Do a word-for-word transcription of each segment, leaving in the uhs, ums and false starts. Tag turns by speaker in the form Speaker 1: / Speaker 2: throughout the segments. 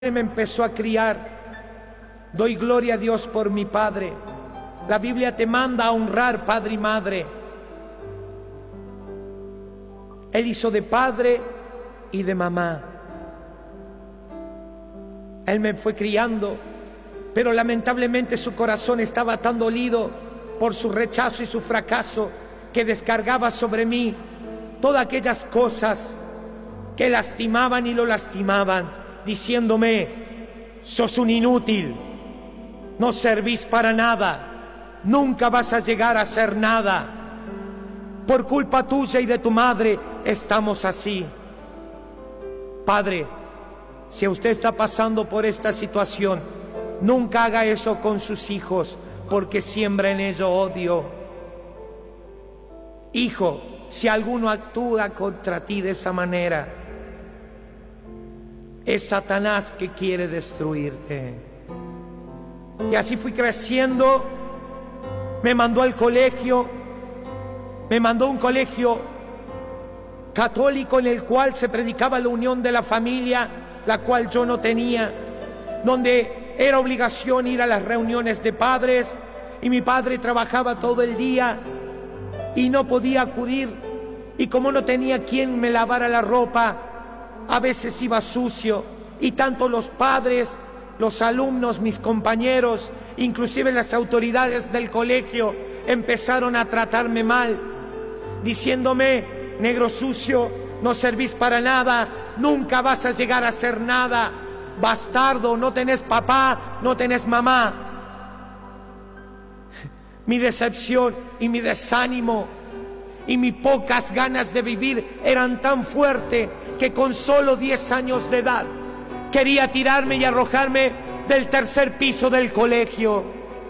Speaker 1: me empezó a criar. Doy gloria a Dios por mi padre. La Biblia te manda a honrar padre y madre. Él hizo de padre y de mamá. Él me fue criando, pero lamentablemente su corazón estaba tan dolido por su rechazo y su fracaso que descargaba sobre mí todas aquellas cosas que lastimaban y lo lastimaban, diciéndome: sos un inútil, no servís para nada, nunca vas a llegar a ser nada. Por culpa tuya y de tu madre estamos así. Padre, si usted está pasando por esta situación, nunca haga eso con sus hijos, porque siembra en ellos odio. Hijo, si alguno actúa contra ti de esa manera, es Satanás que quiere destruirte. Y así fui creciendo. Me mandó al colegio, me mandó a un colegio católico en el cual se predicaba la unión de la familia, la cual yo no tenía, donde era obligación ir a las reuniones de padres, y mi padre trabajaba todo el día y no podía acudir, y como no tenía quien me lavara la ropa, a veces iba sucio, y tanto los padres, los alumnos, mis compañeros, inclusive las autoridades del colegio empezaron a tratarme mal, diciéndome: negro sucio, no servís para nada, nunca vas a llegar a ser nada, bastardo, no tenés papá, no tenés mamá. Mi decepción y mi desánimo y mis pocas ganas de vivir eran tan fuertes que con solo diez años de edad quería tirarme y arrojarme del tercer piso del colegio.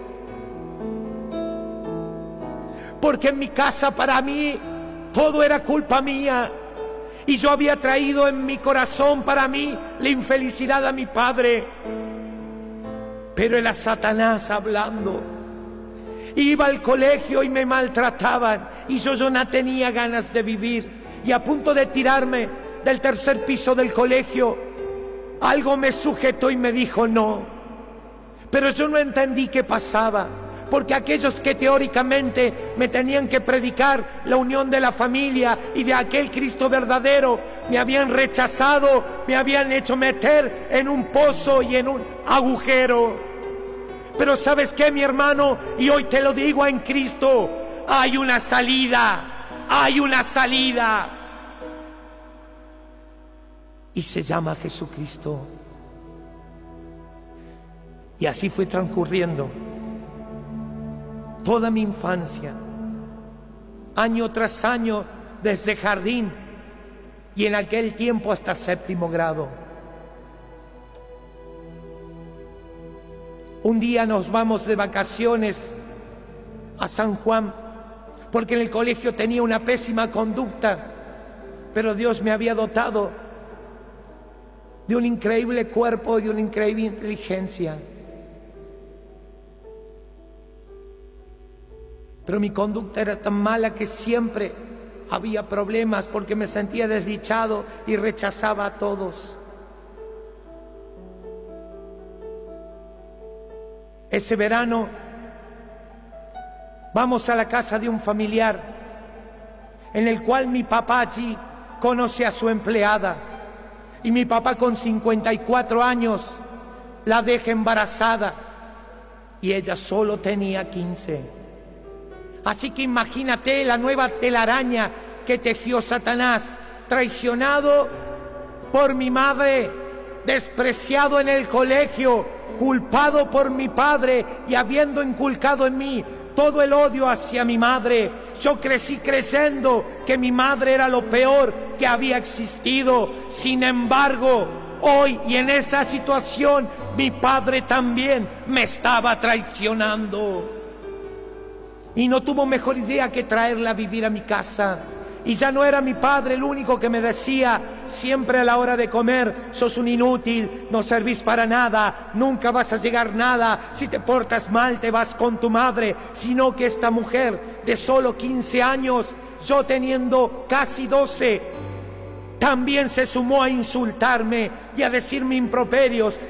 Speaker 1: Porque en mi casa, para mí, todo era culpa mía, y yo había traído en mi corazón para mí la infelicidad a mi padre. Pero era Satanás hablando. Iba al colegio y me maltrataban, y yo, yo no tenía ganas de vivir, y a punto de tirarme del tercer piso del colegio, algo me sujetó y me dijo no. Pero yo no entendí qué pasaba, porque aquellos que teóricamente me tenían que predicar la unión de la familia y de aquel Cristo verdadero, me habían rechazado, me habían hecho meter en un pozo y en un agujero. Pero ¿sabes qué, mi hermano? Y hoy te lo digo en Cristo: hay una salida, hay una salida. Y se llama Jesucristo. Y así fue transcurriendo toda mi infancia, año tras año, desde jardín y en aquel tiempo hasta séptimo grado. Un día nos vamos de vacaciones a San Juan, porque en el colegio tenía una pésima conducta, pero Dios me había dotado de un increíble cuerpo y de una increíble inteligencia. Pero mi conducta era tan mala que siempre había problemas, porque me sentía desdichado y rechazaba a todos. Ese verano vamos a la casa de un familiar, en el cual mi papá allí conoce a su empleada, y mi papá con cincuenta y cuatro años la deja embarazada, y ella solo tenía quince. Así que imagínate la nueva telaraña que tejió Satanás, traicionado por mi madre, despreciado en el colegio, culpado por mi padre y habiendo inculcado en mí todo el odio hacia mi madre. Yo crecí creyendo que mi madre era lo peor que había existido. Sin embargo, hoy y en esa situación, mi padre también me estaba traicionando. Y no tuvo mejor idea que traerla a vivir a mi casa. Y ya no era mi padre el único que me decía siempre a la hora de comer: sos un inútil, no servís para nada, nunca vas a llegar a nada, si te portas mal te vas con tu madre. Sino que esta mujer de solo quince años, yo teniendo casi doce, también se sumó a insultarme y a decirme improperios